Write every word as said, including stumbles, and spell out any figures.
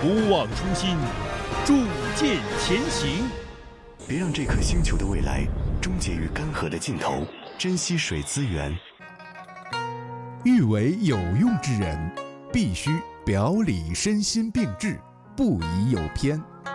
不忘初心，铸剑前行。 别让这颗星球的未来终结于干涸的尽头，珍惜水资源。 欲为有用之人，必须表里身心并治，不宜有偏。